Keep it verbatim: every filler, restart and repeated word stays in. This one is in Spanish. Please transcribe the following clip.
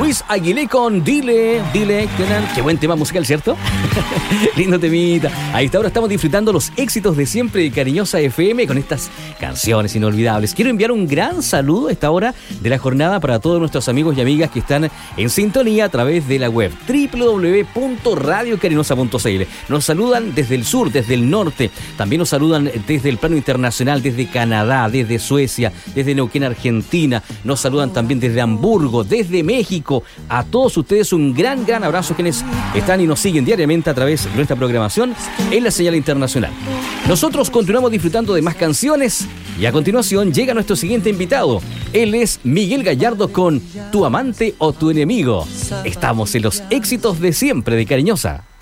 Luis Aguilé con Dile, Dile, qué buen tema musical, ¿cierto? Lindo temita. A esta hora estamos disfrutando los éxitos de siempre de Cariñosa F M con estas canciones inolvidables. Quiero enviar un gran saludo a esta hora de la jornada para todos nuestros amigos y amigas que están en sintonía a través de la web doble u doble u doble u punto radio cariñosa punto c l. Nos saludan desde el sur, desde el norte. También nos saludan desde el plano internacional, desde Canadá, desde Suecia, desde Neuquén, Argentina. Nos saludan también desde Hamburgo, desde México. A todos ustedes un gran, gran abrazo quienes están y nos siguen diariamente a través de nuestra programación en la señal internacional. Nosotros continuamos disfrutando de más canciones y a continuación llega nuestro siguiente invitado. Él es Miguel Gallardo con Tu amante o tu enemigo. Estamos en los éxitos de siempre de Cariñosa.